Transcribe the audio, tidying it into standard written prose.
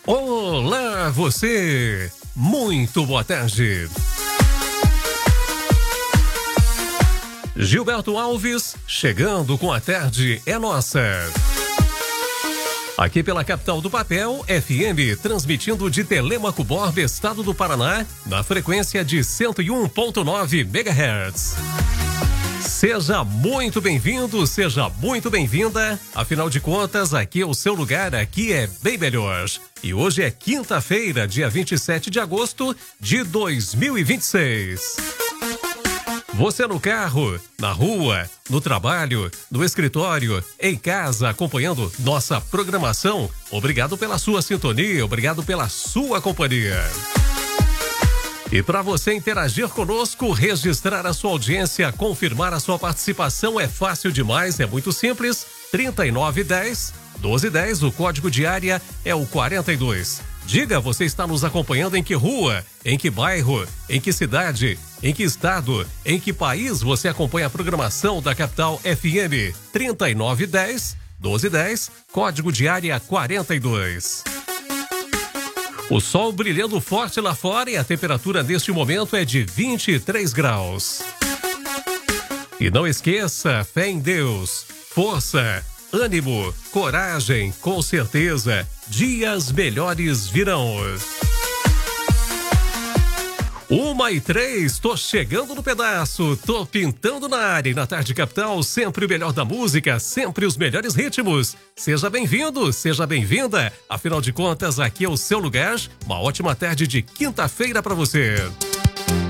Olá, você! Muito boa tarde! Gilberto Alves, chegando com A Tarde é Nossa. Aqui pela capital do papel, FM, transmitindo de Telêmaco Borba, estado do Paraná, na frequência de 101.9 MHz. Seja muito bem-vindo, seja muito bem-vinda. Afinal de contas, aqui é o seu lugar, aqui é bem melhor. E hoje é quinta-feira, dia 27 de agosto de 2026. Você no carro, na rua, no trabalho, no escritório, em casa, acompanhando nossa programação. Obrigado pela sua sintonia, obrigado pela sua companhia. E para você interagir conosco, registrar a sua audiência, confirmar a sua participação é fácil demais, é muito simples. 3910-1210, o código de área é o 42. Diga, você está nos acompanhando em que rua, em que bairro, em que cidade, em que estado, em que país você acompanha a programação da Capital FM. 3910-1210, código de área 42. O sol brilhando forte lá fora e a temperatura neste momento é de 23 graus. E não esqueça, fé em Deus, força, ânimo, coragem, com certeza, dias melhores virão. 1h03, tô chegando no pedaço, tô pintando na área e na Tarde Capital, sempre o melhor da música, sempre os melhores ritmos. Seja bem-vindo, seja bem-vinda, afinal de contas, aqui é o seu lugar. Uma ótima tarde de quinta-feira pra você.